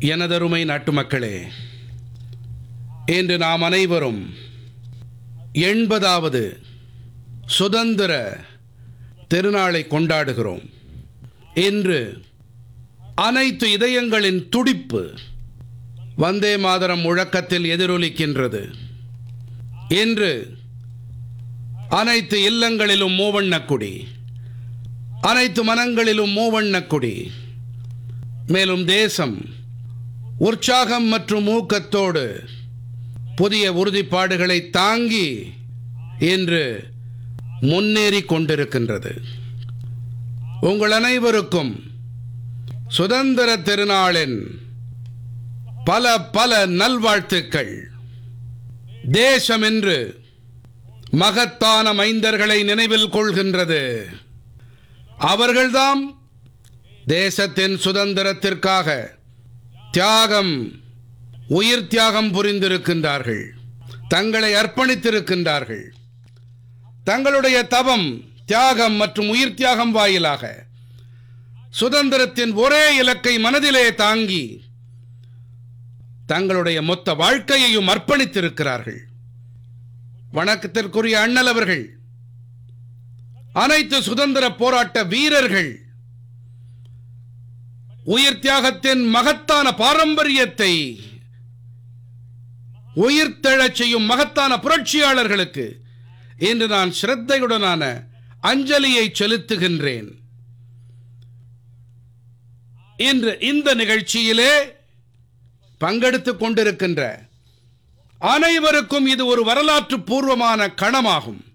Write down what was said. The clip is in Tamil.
எனதருமை நாட்டுமக்களே, இன்று நாம் அனைவரும் 80வது சுதந்திர திருநாளை கொண்டாடுகிறோம். இன்று அனைத்து இதயங்களின் துடிப்பு வந்தே மாதரம் முழக்கத்தில் எதிரொலிக்கின்றது. இன்று அனைத்து இல்லங்களிலும் மூவண்ணக் கொடி, அனைத்து மனங்களிலும் மூவண்ணக் கொடி. மேலும் தேசம் உற்சாகம் மற்றும் ஊக்கத்தோடு புதிய உறுதிப்பாடுகளை தாங்கி இன்று முன்னேறி கொண்டிருக்கின்றது. உங்கள் அனைவருக்கும் சுதந்திர திருநாளின் பல பல நல்வாழ்த்துக்கள். தேசம் என்று மகத்தான மைந்தர்களை நினைவில் கொள்கின்றது. அவர்கள்தாம் தேசத்தின் சுதந்திரத்திற்காக உயிர் தியாகம் புரிந்திருக்கின்றார்கள், தங்களை அர்ப்பணித்திருக்கின்றார்கள். தங்களுடைய தவம், தியாகம் மற்றும் உயிர் தியாகம் வாயிலாக சுதந்திரத்தின் ஒரே இலக்கை மனதிலே தாங்கி தங்களுடைய மொத்த வாழ்க்கையையும் அர்ப்பணித்திருக்கிறார்கள். வணக்கத்திற்குரிய அண்ணல் அவர்கள், அனைத்து சுதந்திர போராட்ட வீரர்கள், உயிர் தியாகத்தின் மகத்தான பாரம்பரியத்தை உயிர்த்தெழச் செய்யும் மகத்தான புரட்சியாளர்களுக்கு இன்று நான் சிரத்தையுடனான அஞ்சலியை செலுத்துகின்றேன். இன்று இந்த நிகழ்ச்சியிலே பங்கெடுத்துக் கொண்டிருக்கின்ற அனைவருக்கும் இது ஒரு வரலாற்று பூர்வமான கணமாகும்.